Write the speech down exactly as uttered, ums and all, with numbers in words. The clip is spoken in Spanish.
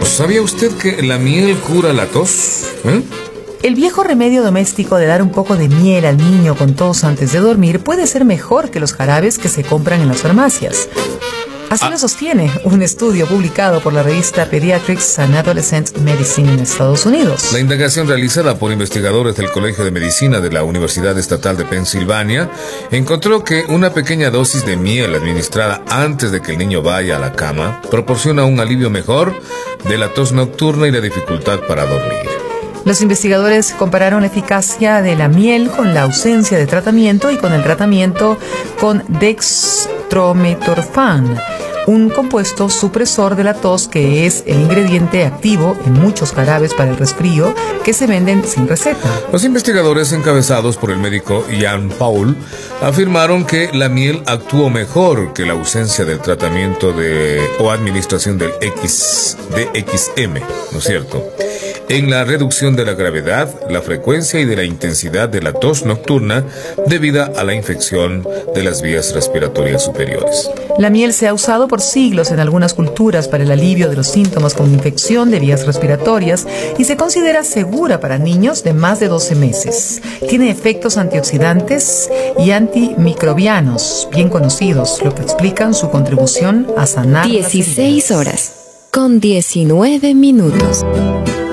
¿sabía usted que la miel cura la tos? ¿Eh? El viejo remedio doméstico de dar un poco de miel al niño con tos antes de dormir puede ser mejor que los jarabes que se compran en las farmacias. Así Ah. lo sostiene un estudio publicado por la revista Pediatrics and Adolescent Medicine en Estados Unidos. La indagación realizada por investigadores del Colegio de Medicina de la Universidad Estatal de Pensilvania encontró que una pequeña dosis de miel administrada antes de que el niño vaya a la cama proporciona un alivio mejor de la tos nocturna y la dificultad para dormir. Los investigadores compararon la eficacia de la miel con la ausencia de tratamiento y con el tratamiento con dextrometorfan, un compuesto supresor de la tos que es el ingrediente activo en muchos jarabes para el resfrío que se venden sin receta. Los investigadores, encabezados por el médico Ian Paul, afirmaron que la miel actuó mejor que la ausencia del tratamiento de o administración del X, D X M, ¿no es cierto?, en la reducción de la gravedad, la frecuencia y de la intensidad de la tos nocturna debida a la infección de las vías respiratorias superiores. La miel se ha usado por siglos en algunas culturas para el alivio de los síntomas con infección de vías respiratorias y se considera segura para niños de más de doce meses. Tiene efectos antioxidantes y antimicrobianos bien conocidos, lo que explican su contribución a sanar. dieciséis horas con diecinueve minutos.